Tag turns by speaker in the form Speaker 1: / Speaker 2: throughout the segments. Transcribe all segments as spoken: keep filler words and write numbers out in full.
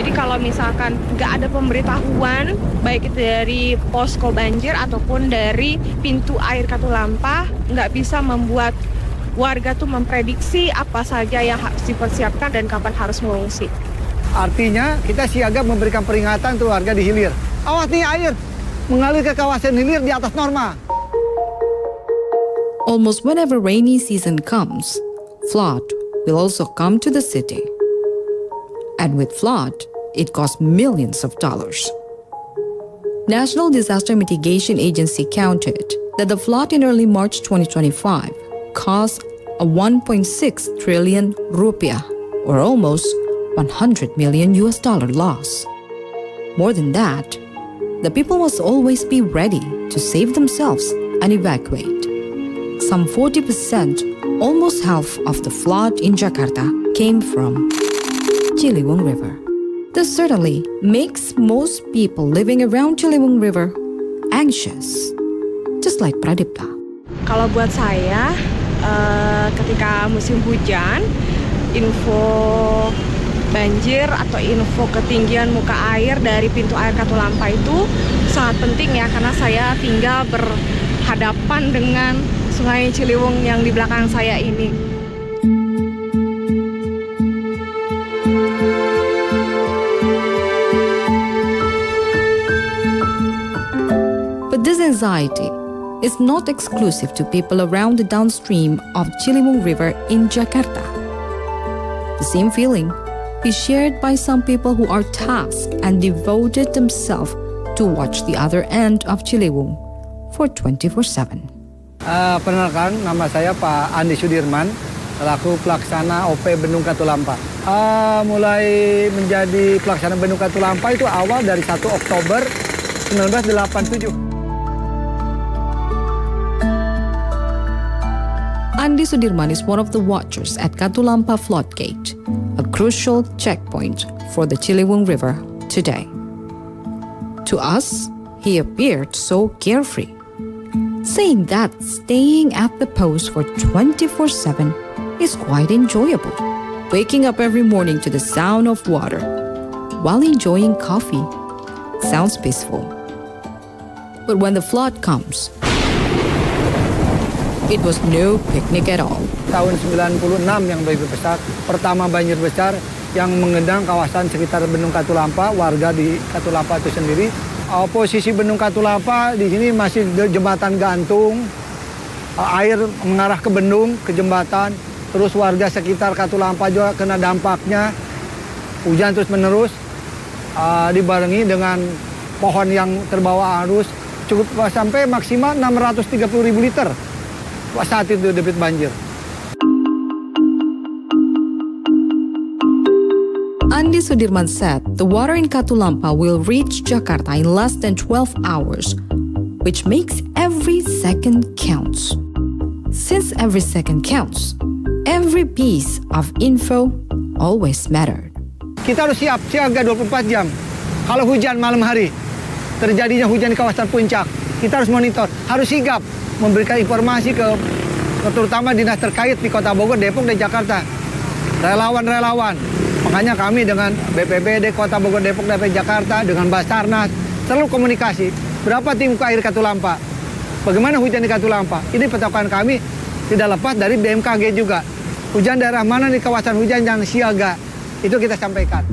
Speaker 1: Jadi kalau misalkan nggak ada pemberitahuan, baik itu dari posko banjir ataupun dari pintu air Katulampa, nggak bisa membuat warga tuh memprediksi apa saja yang harus dipersiapkan dan kapan harus mengungsi.
Speaker 2: Artinya kita siaga memberikan peringatan untuk warga di hilir. Awas nih air mengalir ke kawasan hilir di atas norma.
Speaker 3: Almost whenever rainy season comes, flood will also come to the city. And with flood, it costs millions of dollars. National Disaster Mitigation Agency counted that the flood in early March twenty twenty-five cost a one point six trillion rupiah, or almost one hundred million U S dollar loss. More than that, the people must always be ready to save themselves and evacuate. Some forty percent, almost half of the flood in Jakarta came from Ciliwung River. This certainly makes most people living around Ciliwung River anxious, just like Pradipta.
Speaker 1: Kalau buat saya, uh, ketika musim hujan, info banjir atau info ketinggian muka air dari pintu air Katulampa itu sangat penting ya, karena saya tinggal berhadapan dengan Sungai Ciliwung yang di belakang saya ini.
Speaker 3: But this anxiety is not exclusive to people around the downstream of Ciliwung River in Jakarta. The same feeling is shared by some people who are tasked and devoted themselves to watch the other end of Ciliwung for twenty-four seven.
Speaker 2: Uh, perkenalkan, nama saya Pak Andi Sudirman, selaku pelaksana O P Bendung Katulampa. Uh, mulai menjadi pelaksana Bendung Katulampa itu awal dari satu Oktober seribu sembilan ratus delapan puluh tujuh.
Speaker 3: Andi Sudirman is one of the watchers at Katulampa Floodgate, a crucial checkpoint for the Ciliwung River today. To us, he appeared so carefree, saying that staying at the post for twenty-four seven is quite enjoyable. Waking up every morning to the sound of water while enjoying coffee sounds peaceful. But when the flood comes, it was no picnic at all.
Speaker 2: Tahun sembilan puluh enam yang begitu besar, pertama banjir besar yang mengendang kawasan sekitar Bendung Katulampa, warga di Katulampa itu sendiri. Posisi Bendung Katulampa di sini masih jembatan gantung, air mengarah ke bendung, ke jembatan, terus warga sekitar Katulampa juga kena dampaknya. Hujan terus menerus, uh, dibarengi dengan pohon yang terbawa arus, cukup sampai maksimal enam ratus tiga puluh ribu liter. Saat itu debit banjir.
Speaker 3: Andi Sudirman said the water in Katulampa will reach Jakarta in less than twelve hours, which makes every second counts. Since every second counts, every piece of info always mattered.
Speaker 2: Kita harus siap siaga dua puluh empat jam. Kalau hujan malam hari, terjadinya hujan di kawasan puncak, kita harus monitor, harus sigap memberikan informasi ke terutama dinas terkait di Kota Bogor, Depok, dan Jakarta. Relawan-relawan. Makanya kami dengan B P B D Kota Bogor, Depok, dan Jakarta, dengan Basarnas, selalu komunikasi. Berapa tim muka air Katulampa? Bagaimana hujan di Katulampa? Ini patokan kami tidak lepas dari B M K G juga. Hujan daerah mana di kawasan hujan yang siaga, itu kita sampaikan.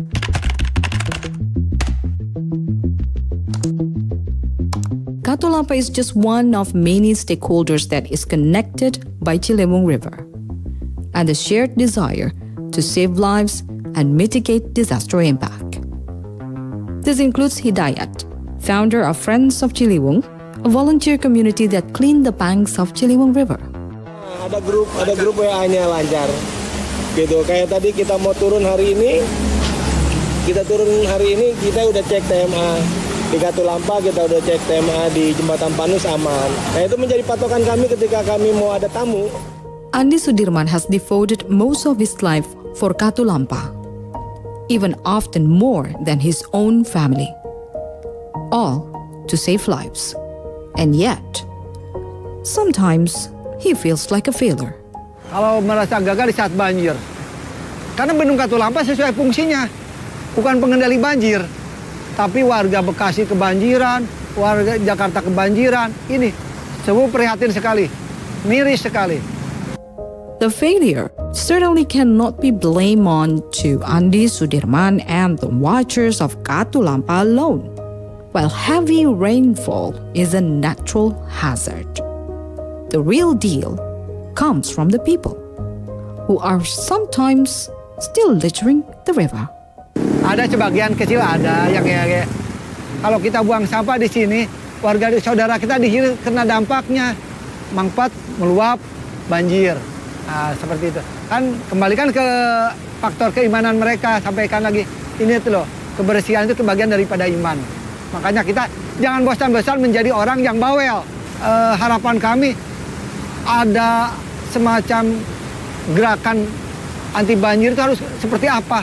Speaker 3: Katulampa is just one of many stakeholders that is connected by Ciliwung River, and the shared desire to save lives and mitigate disaster impact. This includes Hidayat, founder of Friends of Ciliwung, a volunteer community that clean the banks of Ciliwung River.
Speaker 4: Ada grup, ada grup W A-nya lancar, gitu. Kayak tadi kita mau turun hari ini, kita turun hari ini kita udah cek T M A. Di Katulampa kita udah cek T M A di Jembatan Panus aman. Nah itu menjadi patokan kami ketika kami mau ada tamu.
Speaker 3: Andi Sudirman has devoted most of his life for Katulampa, even often more than his own family. All to save lives. And yet, sometimes he feels like a failure.
Speaker 2: Kalau merasa gagal di saat banjir, karena Bendung Katulampa sesuai fungsinya. bukan pengendali banjir, tapi warga Bekasi kebanjiran, warga Jakarta kebanjiran. Ini semua prihatin sekali, miris sekali.
Speaker 3: The failure certainly cannot be blamed on to Andi Sudirman and the watchers of Katulampa alone, while heavy rainfall is a natural hazard. The real deal comes from the people, who are sometimes still littering the river.
Speaker 2: Ada sebagian kecil ada yang ya, ya. Kalau kita buang sampah di sini, warga saudara kita dihilir kena dampaknya, mangpat, meluap, banjir. Nah, seperti itu. Kan kembalikan ke faktor keimanan mereka, sampaikan lagi. Ini tuh loh, kebersihan itu kebagian daripada iman. Makanya kita jangan bosan-bosan menjadi orang yang bawel. E, harapan kami ada semacam gerakan anti banjir itu harus seperti apa.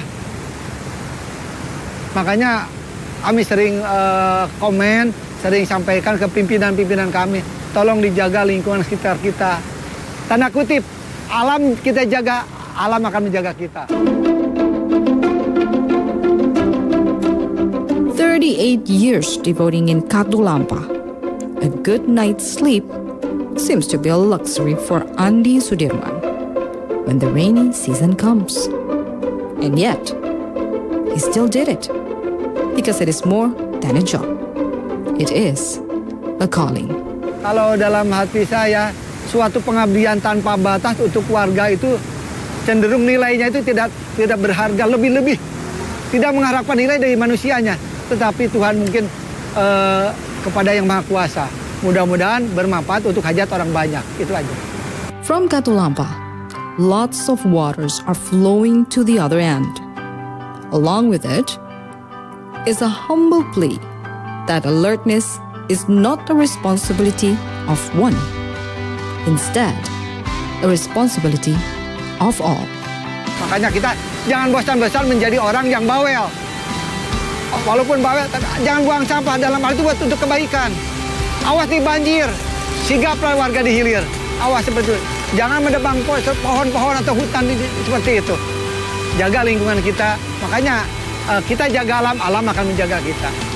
Speaker 2: Makanya kami sering e, komen, sering sampaikan ke pimpinan-pimpinan kami, tolong dijaga lingkungan sekitar kita. Tanda kutip, alam kita jaga, alam akan menjaga kita.
Speaker 3: thirty-eight years devoting in Katulampa. A good night's sleep seems to be a luxury for Andi Sudirman when the rainy season comes. And yet, he still did it because it is more than a job. It is a calling.
Speaker 2: Kalau dalam hati saya, suatu pengabdian tanpa batas untuk warga itu cenderung nilainya itu tidak tidak berharga lebih-lebih. Tidak mengharapkan nilai dari manusianya, tetapi Tuhan mungkin uh, kepada Yang Maha Kuasa. Mudah-mudahan bermanfaat untuk hajat orang banyak. Itu aja.
Speaker 3: From Katulampa, lots of waters are flowing to the other end. Along with it is a humble plea that alertness is not the responsibility of one. Instead, a responsibility of all.
Speaker 2: Makanya kita jangan bosan-bosan menjadi orang yang bawel. Walaupun bawel, jangan buang sampah, dalam hal itu buat untuk kebaikan. Awas nih banjir, sigaplah warga di hilir. Awas seperti itu. Jangan menebang pohon-pohon atau hutan seperti itu. Jaga lingkungan kita, makanya kita jaga alam, alam akan menjaga kita.